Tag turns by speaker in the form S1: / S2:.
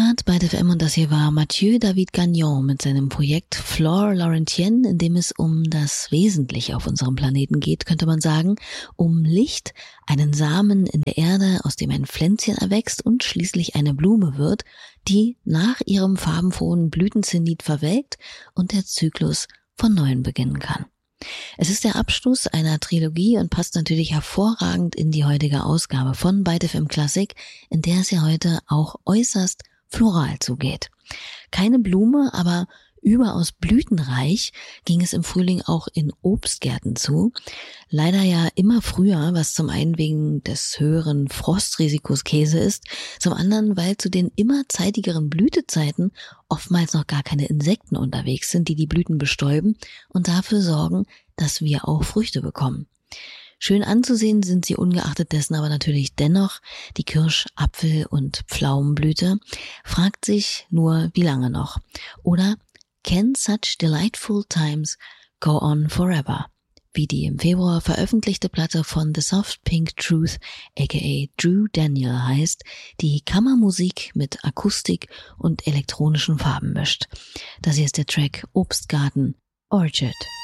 S1: gehört bei DFM und das hier war Mathieu David Gagnon mit seinem Projekt Flore Laurentienne, in dem es um das Wesentliche auf unserem Planeten geht, könnte man sagen, um Licht, einen Samen in der Erde, aus dem ein Pflänzchen erwächst und schließlich eine Blume wird, die nach ihrem farbenfrohen Blütenzenit verwelkt und der Zyklus von neuem beginnen kann. Es ist der Abschluss einer Trilogie und passt natürlich hervorragend in die heutige Ausgabe von Byte FM Klassik, in der es ja heute auch äußerst floral zugeht. Keine Blume, aber überaus blütenreich ging es im Frühling auch in Obstgärten zu. Leider ja immer früher, was zum einen wegen des höheren Frostrisikos Käse ist, zum anderen, weil zu den immer zeitigeren Blütezeiten oftmals noch gar keine Insekten unterwegs sind, die die Blüten bestäuben und dafür sorgen, dass wir auch Früchte bekommen. Schön anzusehen sind sie ungeachtet dessen aber natürlich dennoch. Die Kirsch-, Apfel- und Pflaumenblüte fragt sich nur, wie lange noch? Oder can such delightful times go on forever? Wie die im Februar veröffentlichte Platte von The Soft Pink Truth aka Drew Daniel heißt, die Kammermusik mit Akustik und elektronischen Farben mischt. Das hier ist der Track Obstgarten Orchard.